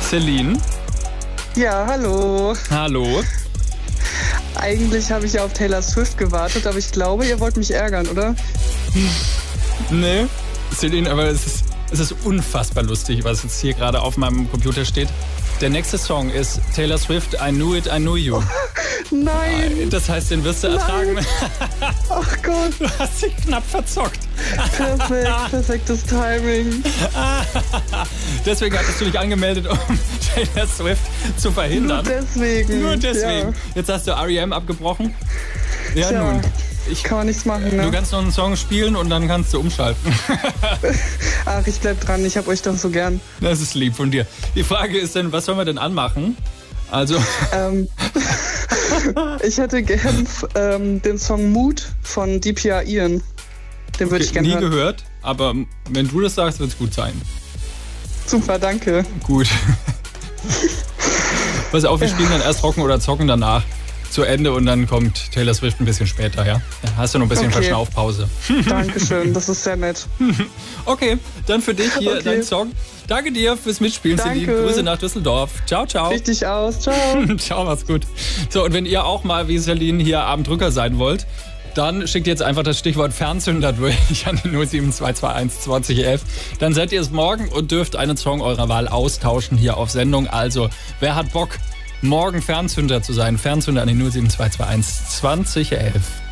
Celine. Ja, hallo. Hallo. Eigentlich habe ich ja auf Taylor Swift gewartet, aber ich glaube, ihr wollt mich ärgern, oder? Nee, Celine, aber es ist unfassbar lustig, was jetzt hier gerade auf meinem Computer steht. Der nächste Song ist Taylor Swift, I Knew It, I Knew You. Nein! Das heißt, den wirst du ertragen. Ach Gott. Du hast dich knapp verzockt. Perfektes Timing. Deswegen hattest du dich angemeldet, um Taylor Swift zu verhindern. Nur deswegen. Ja. Jetzt hast du R.E.M. abgebrochen. Ja, Tja, nun. Kann man nichts machen, ne? Du kannst noch einen Song spielen und dann kannst du umschalten. Ach, ich bleib dran, ich hab euch doch so gern. Das ist lieb von dir. Die Frage ist dann, was sollen wir denn anmachen? Also... ich hätte gern den Song Mood von DPR Ian. Den würde ich gerne hören. Nie gehört, aber wenn du das sagst, wird es gut sein. Super, danke. Gut. Pass auf, wir spielen dann erst Rocken oder Zocken danach zu Ende und dann kommt Taylor Swift ein bisschen später, ja? Hast du noch ein bisschen Verschnaufpause. Dankeschön, das ist sehr nett. Okay, dann für dich hier dein Song. Danke dir fürs Mitspielen, Celine. Grüße nach Düsseldorf. Ciao, ciao. Richtig aus, ciao. Ciao, mach's gut. So, und wenn ihr auch mal wie Celine hier Abendrücker sein wollt, dann schickt jetzt einfach das Stichwort Fernzünder durch an die 07221 2011. Dann seid ihr es morgen und dürft einen Song eurer Wahl austauschen hier auf Sendung. Also, wer hat Bock, morgen Fernzünder zu sein? Fernzünder an die 07221 2011.